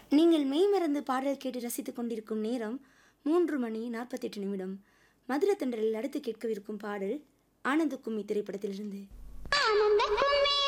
நீங்கள் மெய்மறந்து பாடல் கேட்டு ரசித்துக் கொண்டிருக்கும் நேரம் 3:48. மதுர தண்டலில் அடுத்து கேட்கவிருக்கும் பாடல் ஆனந்த கும்மி திரைப்படத்திலிருந்து. ஆனந்த கும்மி